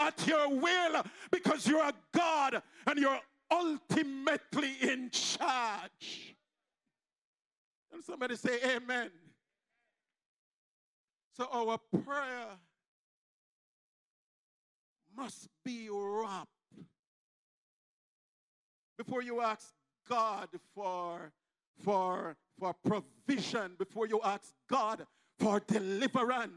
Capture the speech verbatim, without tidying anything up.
at your will because you're a God and you're ultimately in charge. And somebody say amen. So our prayer must be wrapped. Before you ask God for, for, for provision, before you ask God for deliverance,